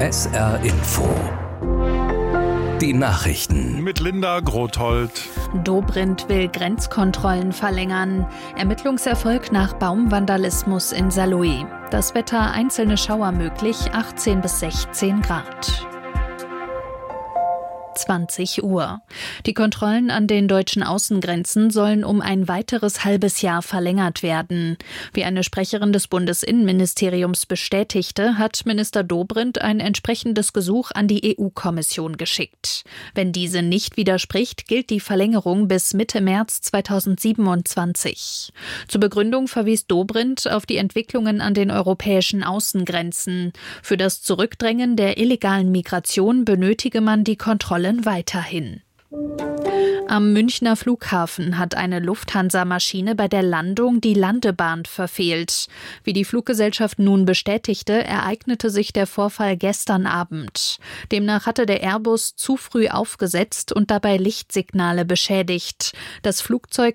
SR Info. Die Nachrichten. Mit Linda Grothold. Dobrindt will Grenzkontrollen verlängern. Ermittlungserfolg nach Baumvandalismus in Saarlouis. Das Wetter, einzelne Schauer möglich, 18 bis 16 Grad. 20 Uhr. Die Kontrollen an den deutschen Außengrenzen sollen um ein weiteres halbes Jahr verlängert werden. Wie eine Sprecherin des Bundesinnenministeriums bestätigte, hat Minister Dobrindt ein entsprechendes Gesuch an die EU-Kommission geschickt. Wenn diese nicht widerspricht, gilt die Verlängerung bis Mitte März 2027. Zur Begründung verwies Dobrindt auf die Entwicklungen an den europäischen Außengrenzen. Für das Zurückdrängen der illegalen Migration benötige man die Kontrollen weiterhin. Am Münchner Flughafen hat eine Lufthansa-Maschine bei der Landung die Landebahn verfehlt. Wie die Fluggesellschaft nun bestätigte, ereignete sich der Vorfall gestern Abend. Demnach hatte der Airbus zu früh aufgesetzt und dabei Lichtsignale beschädigt. Das Flugzeug